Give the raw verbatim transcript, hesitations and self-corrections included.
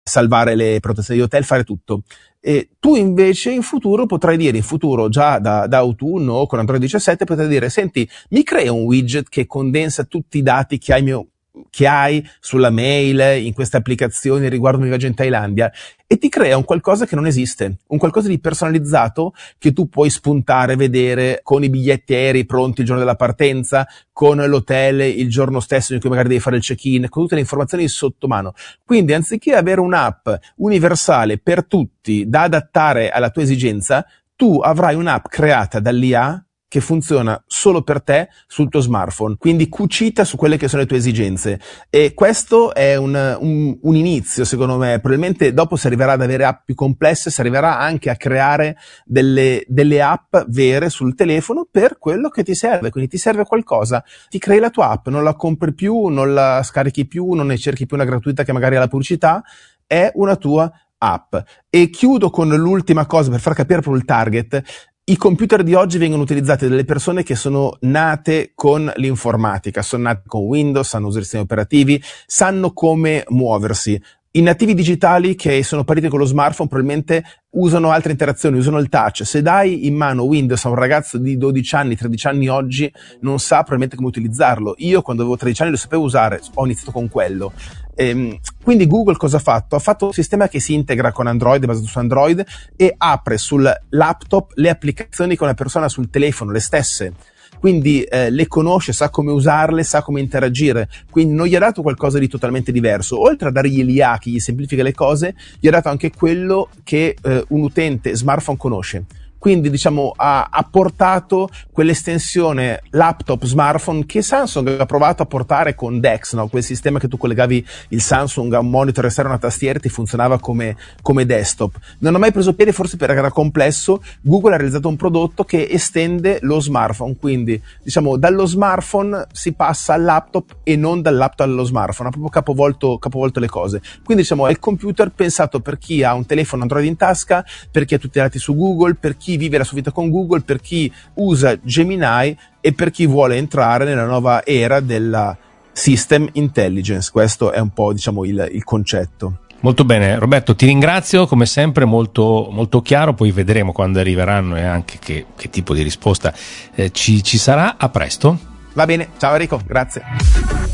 salvare le prenotazioni di hotel, fare tutto. E tu invece in futuro potrai dire, in futuro già da, da autunno con Android diciassette, potrai dire: senti, mi crea un widget che condensa tutti i dati che hai mio che hai sulla mail, in queste applicazioni riguardo un viaggio in Thailandia, e ti crea un qualcosa che non esiste, un qualcosa di personalizzato che tu puoi spuntare, vedere con i biglietti aerei pronti il giorno della partenza, con l'hotel il giorno stesso in cui magari devi fare il check-in, con tutte le informazioni sotto mano. Quindi anziché avere un'app universale per tutti da adattare alla tua esigenza, tu avrai un'app creata dall'I A che funziona solo per te sul tuo smartphone, quindi cucita su quelle che sono le tue esigenze. E questo è un, un, un inizio, secondo me. Probabilmente dopo si arriverà ad avere app più complesse, si arriverà anche a creare delle, delle app vere sul telefono per quello che ti serve. Quindi ti serve qualcosa, ti crei la tua app, non la compri più, non la scarichi più, non ne cerchi più una gratuita che magari ha la pubblicità, è una tua app. E chiudo con l'ultima cosa per far capire proprio il target. I computer di oggi vengono utilizzati dalle persone che sono nate con l'informatica, sono nate con Windows, sanno usare i sistemi operativi, sanno come muoversi. I nativi digitali che sono partiti con lo smartphone probabilmente usano altre interazioni, usano il touch. Se dai in mano Windows a un ragazzo di dodici anni, tredici anni oggi, non sa probabilmente come utilizzarlo. Io quando avevo tredici anni lo sapevo usare, ho iniziato con quello. Ehm, quindi Google cosa ha fatto? Ha fatto un sistema che si integra con Android, basato su Android, e apre sul laptop le applicazioni che una persona ha sul telefono, le stesse. Quindi eh, le conosce, sa come usarle, sa come interagire, quindi non gli ha dato qualcosa di totalmente diverso. Oltre a dargli l'I A che gli semplifica le cose, gli ha dato anche quello che eh, un utente smartphone conosce. Quindi diciamo ha, ha portato quell'estensione laptop smartphone che Samsung ha provato a portare con DeX, no? Quel sistema che tu collegavi il Samsung a un monitor esterno, a una tastiera, e ti funzionava come, come desktop. Non ha mai preso piede, forse perché era complesso. Google ha realizzato un prodotto che estende lo smartphone, quindi diciamo dallo smartphone si passa al laptop e non dal laptop allo smartphone, ha proprio capovolto, capovolto le cose. Quindi diciamo è il computer pensato per chi ha un telefono Android in tasca, per chi ha tutti i dati su Google, per chi vive la sua vita con Google, per chi usa Gemini e per chi vuole entrare nella nuova era della System Intelligence. Questo è un po', diciamo, il, il concetto. Molto bene, Roberto, ti ringrazio, come sempre molto, molto chiaro. Poi vedremo quando arriveranno e anche che, che tipo di risposta eh, ci, ci sarà. A presto. Va bene, ciao Enrico, grazie.